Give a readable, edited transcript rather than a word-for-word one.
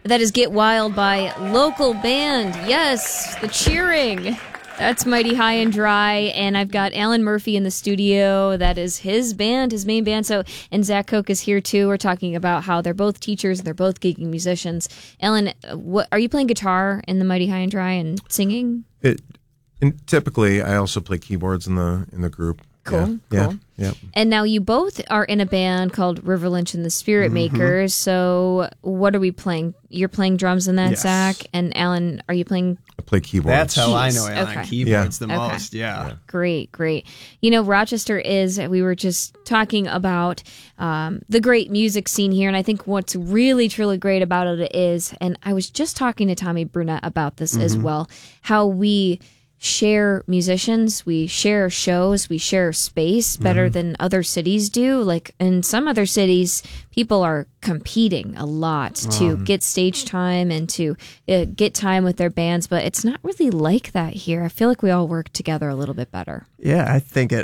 That is Get Wild by Local Band. Yes, the cheering. That's Mighty High and Dry, and I've got Alan Murphy in the studio. That is his band, his main band. And Zach Koch is here too. We're talking about how they're both teachers and they're both gigging musicians. Alan, what are you playing guitar in the Mighty High and Dry and singing? And typically, I also play keyboards in the group. Cool. Yeah. And now you both are in a band called River Lynch and the Spirit Makers. So what are we playing? You're playing drums in that, Yes. Zach? And Alan, are you playing? I play keyboards. That's how I know Alan. Okay. Keyboards the Okay. most, yeah. Great. You know, Rochester we were just talking about the great music scene here, and I think what's really, truly great about it is, and I was just talking to Tommy Brunette about this as well, how we share musicians, we share shows, we share space better than other cities do. Like in some other cities, people are competing a lot to get stage time and to get time with their bands, but it's not really like that here. I feel like we all work together a little bit better. Yeah, I think